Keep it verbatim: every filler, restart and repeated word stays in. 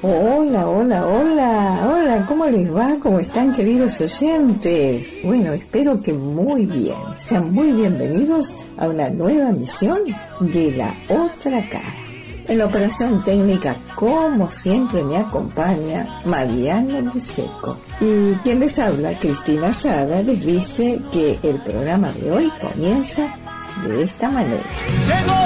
Hola, hola, hola, hola, ¿cómo les va? ¿Cómo están, queridos oyentes? Bueno, espero que muy bien. Sean muy bienvenidos a una nueva emisión de La Otra Cara. En la operación técnica, como siempre, me acompaña Mariano de Seco. Y quien les habla, Cristina Sada, les dice que el programa de hoy comienza de esta manera.